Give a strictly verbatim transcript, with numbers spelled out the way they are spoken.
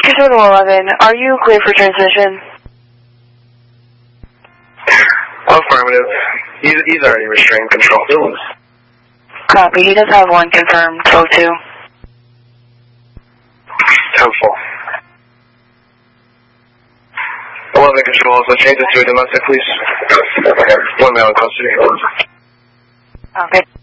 Control to eleven, are you clear for transmission? Affirmative. He's, he's already restrained control. Copy, he does have one confirmed, twelve two. ten four. eleven control, so change it to a domestic, please. One male in custody. Okay.